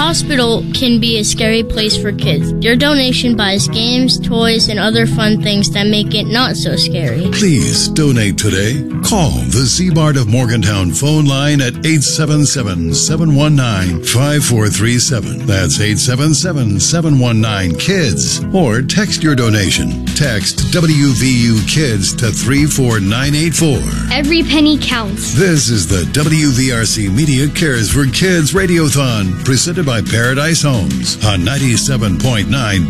hospital can be a scary place for kids. Your donation buys games, toys, and other fun things that make it not so scary. Please donate today. Call the Seabart of Morgantown phone line at 877-719-5437. That's 877-719-KIDS. Or text your donation. Text WVU Kids to 34984. Every penny counts. This is the WVRC Media Cares for Kids Radiothon, presented by Paradise Homes on 97.9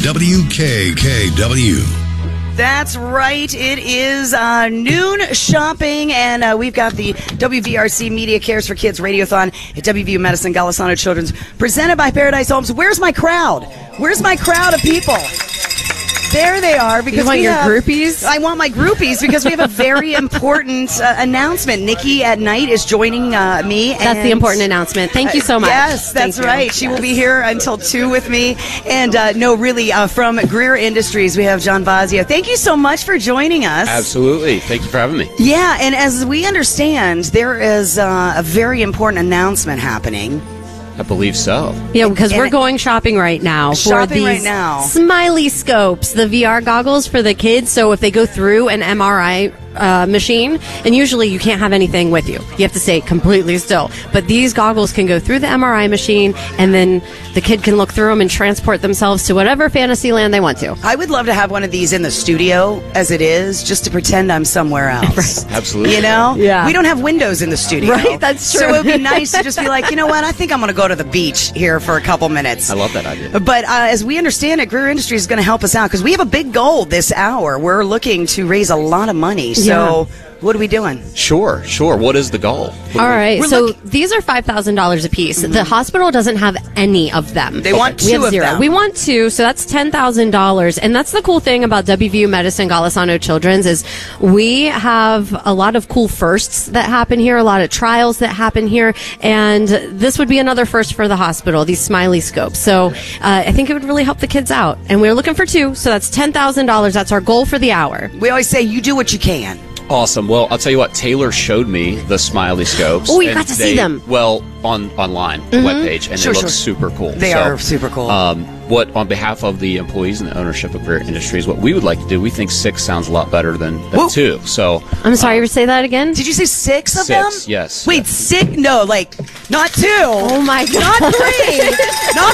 WKKW. That's right. It is noon shopping, and we've got the WVRC Media Cares for Kids Radiothon at WVU Medicine Golisano Children's, presented by Paradise Homes. Where's my crowd? Where's my crowd of people? There they are. Because you want your groupies? I want my groupies because we have a very important announcement. Nikki at Night is joining me. That's the important announcement. Thank you so much. Yes, that's right. She will be here until 2 with me. And from Greer Industries, we have John Vazio. Thank you so much for joining us. Absolutely. Thank you for having me. Yeah, and as we understand, there is a very important announcement happening. I believe so. Yeah, because we're going shopping right now for these Smiley Scopes, the VR goggles for the kids. So if they go through an MRI machine, and usually you can't have anything with you. You have to stay completely still. But these goggles can go through the MRI machine, and then the kid can look through them and transport themselves to whatever fantasy land they want to. I would love to have one of these in the studio as it is, just to pretend I'm somewhere else. Right. Absolutely. You know? Yeah. We don't have windows in the studio. Right, that's true. So it would be nice to just be like, you know what, I think I'm going to go to the beach here for a couple minutes. I love that idea. But as we understand it, Greer Industries is going to help us out because we have a big goal this hour. We're looking to raise a lot of money. So what are we doing? Sure. What is the goal? All right, so these are $5,000 a piece. The hospital doesn't have any of them. They want we have 2 of zero. them. We want 2, so that's $10,000. And that's the cool thing about WVU Medicine Golisano Children's is we have a lot of cool firsts that happen here, a lot of trials that happen here, and this would be another first for the hospital, these Smiley Scopes. So I think it would really help the kids out. And we're looking for 2, so that's $10,000. That's our goal for the hour. We always say you do what you can. Awesome. Well, I'll tell you what. Taylor showed me the Smiley Scopes. Oh, you got to see them. Well, online, the webpage, and they look super cool. They are super cool. On behalf of the employees and the ownership of Greer Industries, what we would like to do, we think 6 sounds a lot better than 2. So I'm sorry, say that again? Did you say 6 of them? 6, yes. Wait, 6? No, not 2. Oh my God. Not 3. Not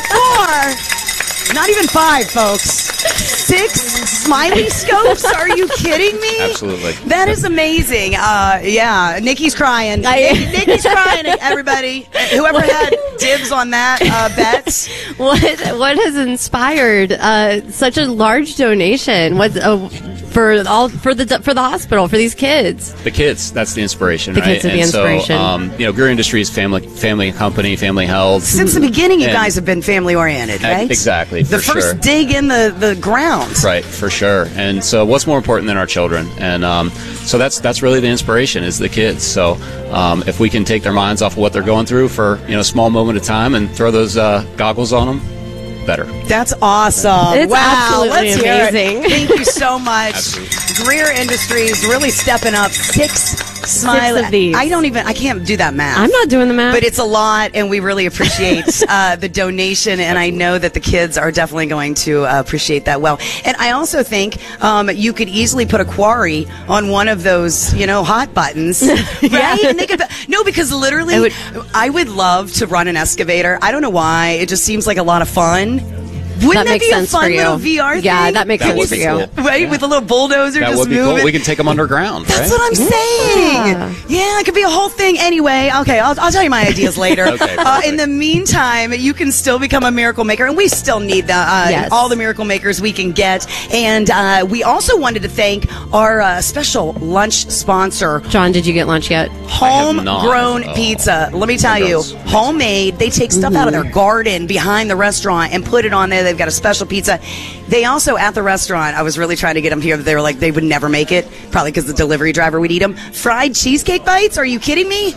4. Not even 5, folks. 6 Smiley Scopes? Are you kidding me? Absolutely. That is amazing. Yeah, Nikki's crying. Nikki's crying, everybody. Whoever had dibs on that bet. What has inspired such a large donation? For the hospital, for these kids? The kids, that's the inspiration, the right? Kids are the inspiration. So, Greer Industries, family company, family held. Since the beginning, you guys have been family oriented, right? Exactly. The first dig in the ground. Right, for sure. And so what's more important than our children? And so that's really the inspiration is the kids. So if we can take their minds off of what they're going through for a small moment of time and throw those goggles on them, better. That's awesome. It's absolutely amazing. Thank you so much. Absolutely. Greer Industries really stepping up. 6 Smiley. Of these. I can't do that math. I'm not doing the math. But it's a lot, and we really appreciate the donation, and I know that the kids are definitely going to appreciate that well. And I also think you could easily put a quarry on one of those, hot buttons, right? Yeah. And they could, no, because literally, I would love to run an excavator. I don't know why. It just seems like a lot of fun. Wouldn't that be a fun little VR thing? Yeah, that makes sense for you. Cool. Right? Yeah. With a little bulldozer that just would be moving. Cool. We can take them underground, That's right? what I'm saying. Yeah, it could be a whole thing. Anyway, okay, I'll tell you my ideas later. Okay, in the meantime, you can still become a Miracle Maker, and we still need all the Miracle Makers we can get. And we also wanted to thank our special lunch sponsor. John, did you get lunch yet? Homegrown pizza. Let me tell you, homemade. They take stuff out of their garden behind the restaurant and put it on there. They've got a special pizza. They also, at the restaurant, I was really trying to get them here. They were like, they would never make it, probably because the delivery driver would eat them. Fried cheesecake bites? Are you kidding me?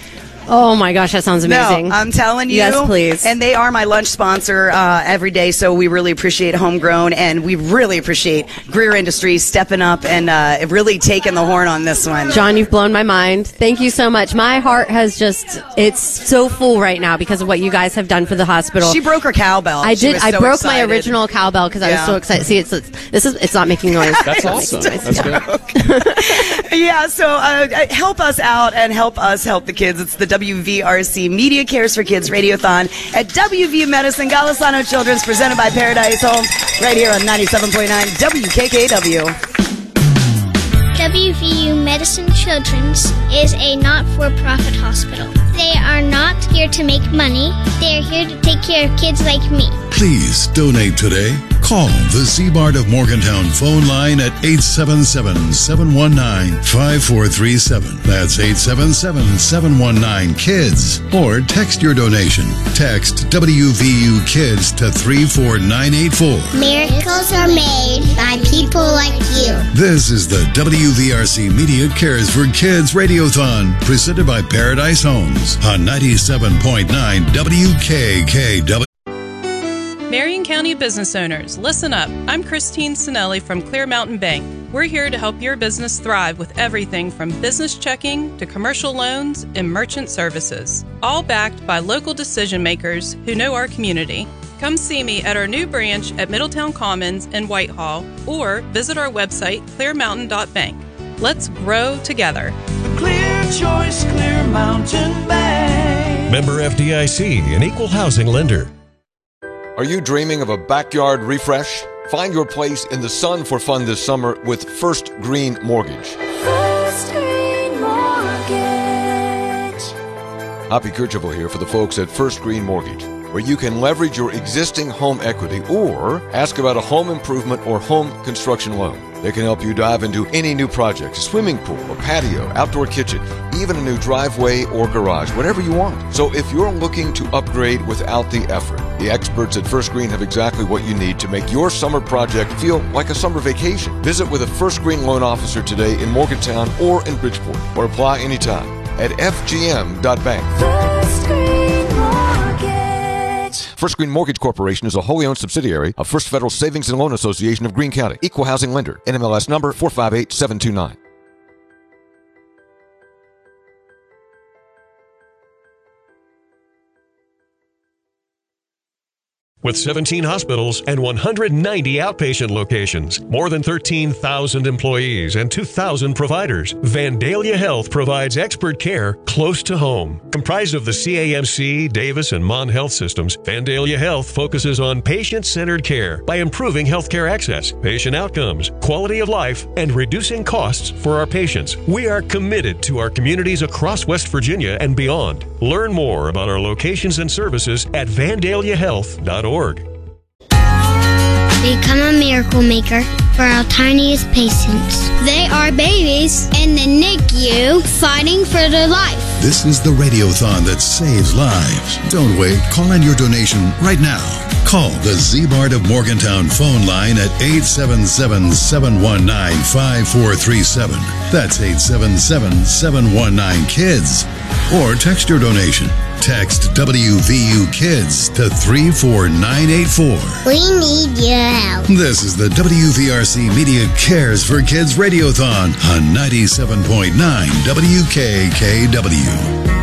Oh my gosh, that sounds amazing. No, I'm telling you. Yes, please. And they are my lunch sponsor every day, so we really appreciate Homegrown, and we really appreciate Greer Industries stepping up and really taking the horn on this one. John, you've blown my mind. Thank you so much. My heart has it's so full right now because of what you guys have done for the hospital. She broke her cowbell. I did. I broke my excited. original cowbell because I was so excited. See, it's not making noise. That's awesome. That's good. Yeah, so help us out and help us help the kids. It's the WVRC Media Cares for Kids Radiothon at WVU Medicine, Golisano Children's, presented by Paradise Homes, right here on 97.9 WKKW. WVU Medicine Children's is a not-for-profit hospital. They are not here to make money. They are here to take care of kids like me. Please donate today. Call the Seabart of Morgantown phone line at 877-719-5437. That's 877-719-KIDS. Or text your donation. Text WVU KIDS to 34984. Miracles are made by people like you. This is the WVRC Media Cares for Kids Radiothon, presented by Paradise Homes on 97.9 WKKW. Marion County business owners, listen up. I'm Christine Sinelli from Clear Mountain Bank. We're here to help your business thrive with everything from business checking to commercial loans and merchant services, all backed by local decision makers who know our community. Come see me at our new branch at Middletown Commons in Whitehall or visit our website, clearmountain.bank. Let's grow together. The clear choice, Clear Mountain Bank. Member FDIC, an equal housing lender. Are you dreaming of a backyard refresh? Find your place in the sun for fun this summer with First Green Mortgage. First Green Mortgage. Hoppy Kercheval here for the folks at First Green Mortgage, where you can leverage your existing home equity or ask about a home improvement or home construction loan. They can help you dive into any new project, a swimming pool, a patio, outdoor kitchen, even a new driveway or garage, whatever you want. So if you're looking to upgrade without the effort, the experts at First Green have exactly what you need to make your summer project feel like a summer vacation. Visit with a First Green loan officer today in Morgantown or in Bridgeport, or apply anytime at fgm.bank. First Green Mortgage. First Green Mortgage Corporation is a wholly owned subsidiary of First Federal Savings and Loan Association of Greene County. Equal housing lender. NMLS number 458729. With 17 hospitals and 190 outpatient locations, more than 13,000 employees and 2,000 providers, Vandalia Health provides expert care close to home. Comprised of the CAMC, Davis, and Mon Health systems, Vandalia Health focuses on patient-centered care by improving healthcare access, patient outcomes, quality of life, and reducing costs for our patients. We are committed to our communities across West Virginia and beyond. Learn more about our locations and services at vandaliahealth.org. Become a miracle maker for our tiniest patients. They are babies in the NICU fighting for their life. This is the Radiothon that saves lives. Don't wait. Call in your donation right now. Call the Z-Bart of Morgantown phone line at 877-719-5437. That's 877-719-KIDS. Or text your donation. Text WVU KIDS to 34984. We need your help. This is the WVRC Media Cares for Kids Radiothon on 97.9 WKKW.